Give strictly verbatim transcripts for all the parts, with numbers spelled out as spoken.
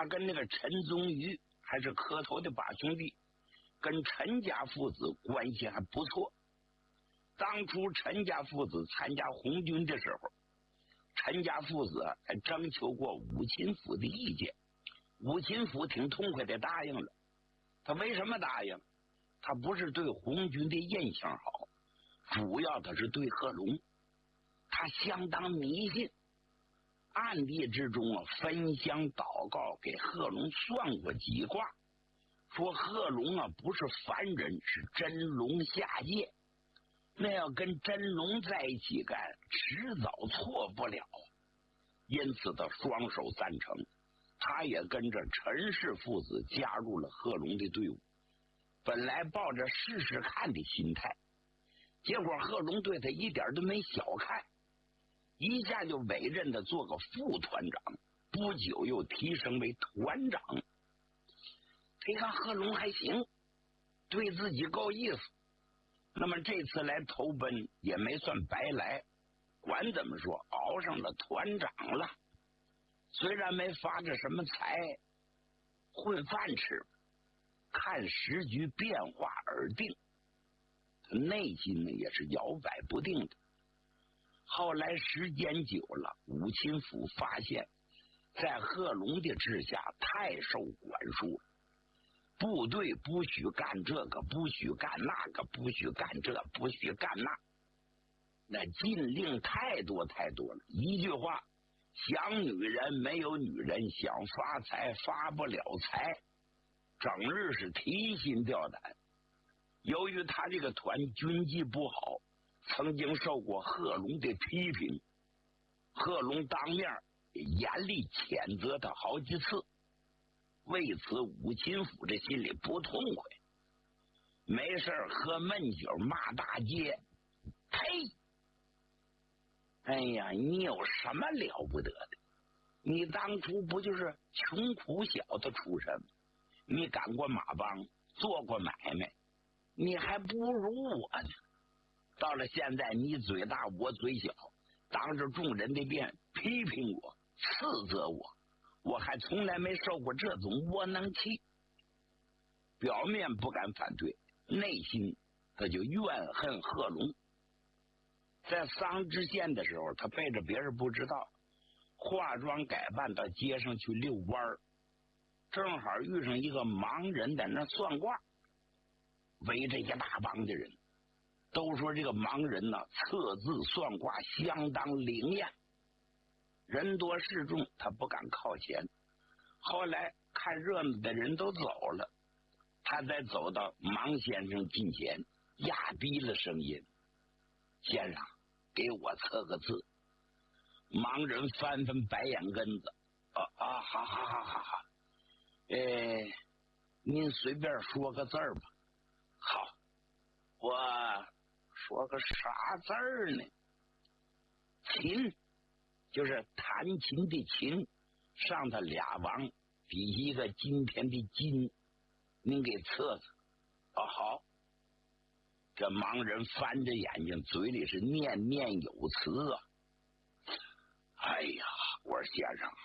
他跟那个陈宗瑜还是磕头的八兄弟，跟陈家父子关系还不错。当初陈家父子参加红军的时候，陈家父子还征求过武秦府的意见，武秦府挺痛快的答应了。他为什么答应？他不是对红军的印象好，主要他是对贺龙，他相当迷信，暗地之中啊分享祷告，给贺龙算过几卦，说贺龙啊不是凡人，是真龙下界，那要跟真龙在一起干，迟早错不了。因此他双手赞成，他也跟着陈氏父子加入了贺龙的队伍。本来抱着试试看的心态，结果贺龙对他一点都没小看，一下就委任他做个副团长，不久又提升为团长。他看贺龙还行，对自己够意思，那么这次来投奔也没算白来，管怎么说熬上了团长了。虽然没发着什么财，混饭吃，看时局变化而定，他内心呢也是摇摆不定的。后来时间久了，武秦府发现在贺龙的治下太受管束了，部队不许干这个，不许干那个，不许干这，不许干那，那禁令太多太多了。一句话，想女人没有女人，想发财发不了财，整日是提心吊胆。由于他这个团军纪不好，曾经受过贺龙的批评，贺龙当面严厉谴责他好几次，为此武秦府这心里不痛快，没事喝闷酒骂大街。呸！哎呀，你有什么了不得的？你当初不就是穷苦小子出身吗？你赶过马帮，做过买卖，你还不如我呢。到了现在，你嘴大我嘴小，当着众人的面批评我，斥责我，我还从来没受过这种窝囊气。表面不敢反对，内心他就怨恨贺龙。在桑知县的时候，他背着别人不知道，化妆改扮到街上去遛弯，正好遇上一个盲人在那算卦，围着一大帮的人，都说这个盲人呢测字算卦相当灵验，人多势众，他不敢靠前。后来看热闹的人都走了，他才走到盲先生近前，压低了声音：“先生，给我测个字。”盲人翻翻白眼根子：“啊啊，好好好好好，哎，您随便说个字儿吧。”“好，我说个啥字儿呢？”“琴，就是弹琴的琴，上头俩王，底下一个今天的今，您给测测。”“哦，好。”这盲人翻着眼睛，嘴里是念念有词啊。“哎呀，我说先生，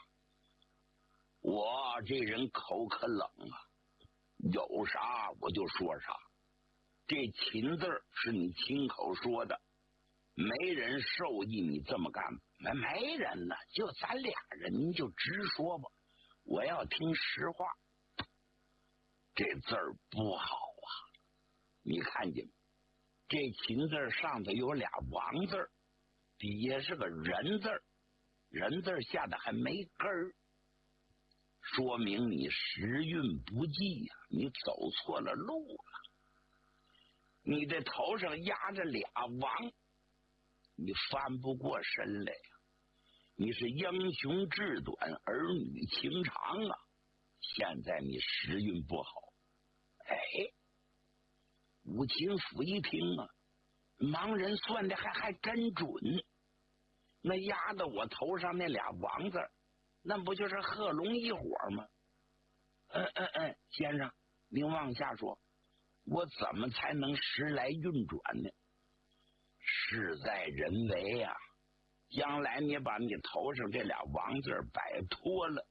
我这人口可冷啊，有啥我就说啥。这琴字是你亲口说的，没人授意你这么干。”“没没人呢，就咱俩人，您就直说吧，我要听实话。”“这字儿不好啊，你看见没？这琴字上头有俩王字，底下是个人字，人字下的还没根儿，说明你时运不济呀、啊，你走错了路了。你的头上压着俩王，你翻不过身来呀、啊！你是英雄志短，儿女情长啊！现在你时运不好。”哎，武秦府一听啊，盲人算的还还真准，那压到我头上那俩王字，那不就是贺龙一伙吗？“嗯嗯嗯，先生，您往下说，我怎么才能时来运转呢？”“事在人为啊，将来你把你头上这俩王字摆脱了，